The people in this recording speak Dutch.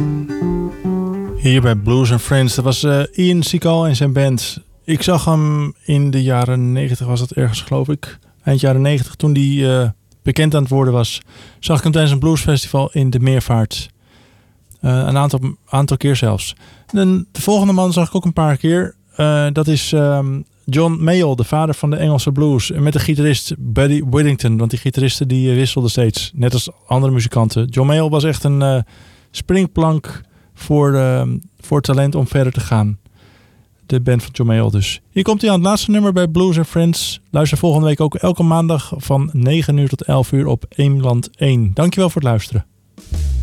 Hier bij Blues and Friends, dat was Ian Seagal en zijn band. Ik zag hem in de jaren 90, was dat ergens geloof ik. Eind jaren 90, toen hij bekend aan het worden was. Zag ik hem tijdens een bluesfestival in de Meervaart. Een aantal keer zelfs. En de volgende man zag ik ook een paar keer. Dat is John Mayall, de vader van de Engelse blues. En met de gitarist Buddy Whittington. Want die gitaristen die wisselden steeds. Net als andere muzikanten. John Mayall was echt een springplank voor talent om verder te gaan. De band van John Mayall dus. Hier komt hij aan het laatste nummer bij Blues and Friends. Luister volgende week ook elke maandag van 9 uur tot 11 uur op Eemland 1. Dankjewel voor het luisteren.